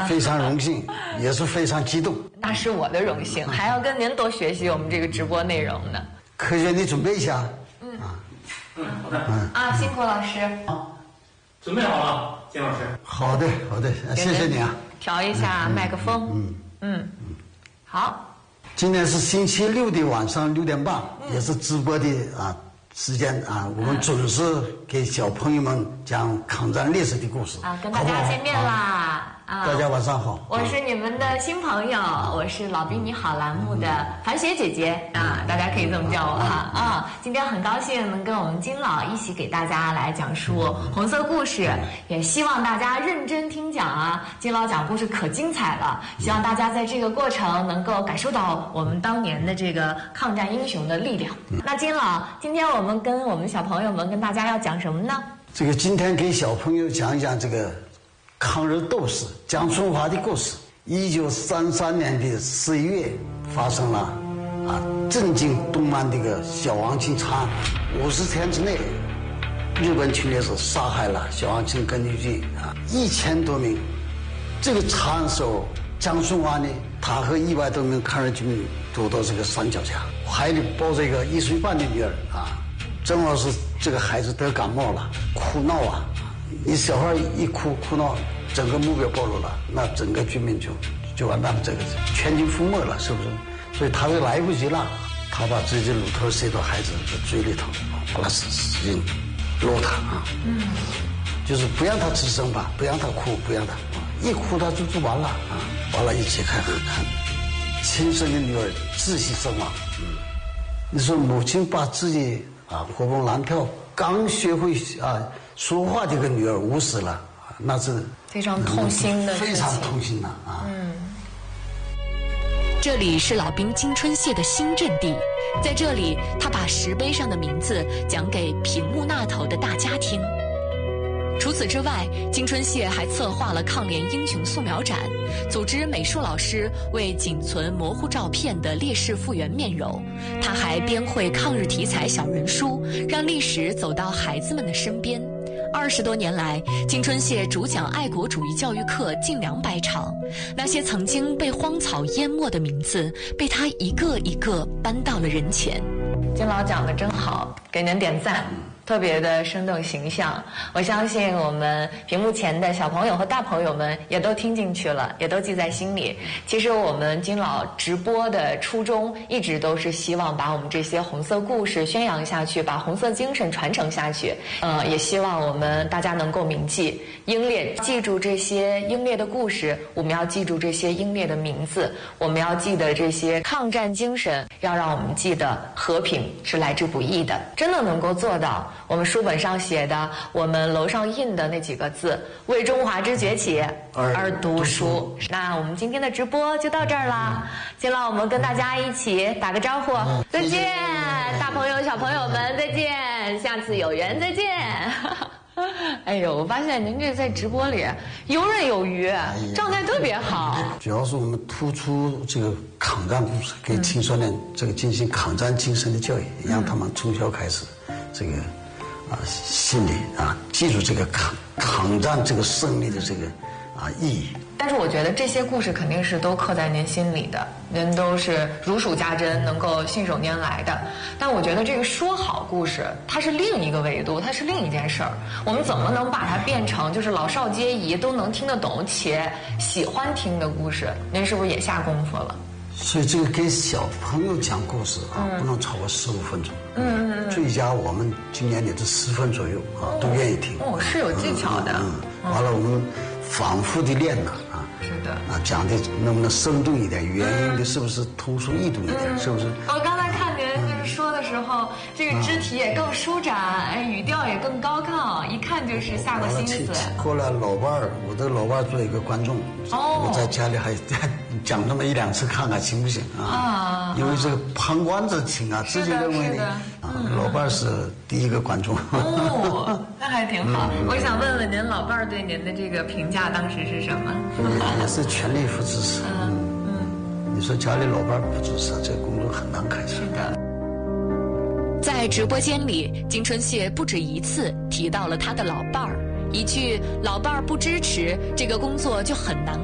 非常荣幸，也是非常激动。 那是我的荣幸，还要跟您多学习我们这个直播内容呢。 科学，你准备一下。 好的。 辛苦老师。 准备好了，金老师。 好的，谢谢你啊。 调一下麦克风。好。 今天是星期六的晚上6点半，也是直播的时间啊，我们准时给小朋友们讲抗战烈士的故事跟大家见面啦。 大家晚上好， 我是你们的新朋友，我是老兵你好栏目的樊雪姐姐大家可以这么叫我哈今天很高兴能跟我们金老一起给大家来讲述红色故事，也希望大家认真听讲金老讲故事可精彩了，希望大家在这个过程能够感受到我们当年的这个抗战英雄的力量。那金老，今天我们跟我们小朋友们跟大家要讲什么呢？ 这个今天给小朋友讲一讲这个抗日斗士蒋春华的故事。1933年的11月发生了震惊东南的一个小王庆惨案，50天之内，日本侵略者杀害了小王庆根据地1000多名。这个惨案时候，蒋春华呢，他和100多名抗日军民躲到这个山脚下，怀里抱着一个1岁半的女儿正好是这个孩子得感冒了，哭闹你小孩一哭闹，整个目标暴露了，那整个军民就完蛋了，这个全军覆没了，是不是？所以他就来不及了，他把自己的乳头塞到孩子的嘴里头，把他使劲搂他就是不让他吱声吧，不让他哭，不让他一哭他就完了完了，一解开看，亲生的女儿窒息身亡。你说母亲把自己活蹦乱跳刚学会说话的一个女儿捂死了，那是非常痛心的事情， 非常痛心的这里是老兵金春谢的新阵地，在这里他把石碑上的名字讲给屏幕那头的大家听。除此之外，金春谢还策划了抗联英雄素描展，组织美术老师为仅存模糊照片的烈士复原面容。他还编绘抗日题材小人书，让历史走到孩子们的身边。20多年来，金春谢主讲爱国主义教育课近200场，那些曾经被荒草淹没的名字，被他一个一个搬到了人前。 金老讲得真好，给您点赞。特别的生动形象，我相信我们屏幕前的小朋友和大朋友们也都听进去了，也都记在心里。其实我们金老直播的初衷一直都是希望把我们这些红色故事宣扬下去，把红色精神传承下去。也希望我们大家能够铭记英烈，记住这些英烈的故事，我们要记住这些英烈的名字，我们要记得这些抗战精神，要让我们记得和平是来之不易的，真的能够做到我们书本上写的，我们楼上印的那几个字，为中华之崛起而读书。那我们今天的直播就到这儿啦，金老我们跟大家一起打个招呼，再见，大朋友小朋友们再见，下次有缘再见。哎呦，我发现您这在直播里游刃有余，状态特别好。 主要是我们突出这个抗战故事，给青少年这个进行抗战精神的教育，让他们从小开始这个心里记住这个抗战这个胜利的这个意义。 但是我觉得这些故事肯定是都刻在您心里的，您都是如数家珍，能够信手拈来的。但我觉得这个说好故事，它是另一个维度，它是另一件事儿。我们怎么能把它变成就是老少皆宜都能听得懂且喜欢听的故事？您是不是也下功夫了？ 所以这个给小朋友讲故事不能超过15分钟。最佳我们今年也是10分左右都愿意听。 是有技巧的。 完了我们反复的练是的。 讲的能不能生动一点，原因的是不是通俗易懂一点，是不是？ 我刚才看您就是说的时候，这个肢体也更舒展，语调也更高亢，一看就是下过心思。 过来老伴儿，我的老伴儿做一个观众，我在家里还讲那么1、2次，看看行不行因为这个旁观者清自己认为呢老伴儿是第一个观众。 那还挺好。我想问问您老伴儿对您的这个评价当时是什么？ 也是全力不支持。你说家里老伴儿不支持，这个工作很难开始。 是的。 在直播间里，金春谢不止一次提到了他的老伴儿，一句“老伴儿不支持”，这个工作就很难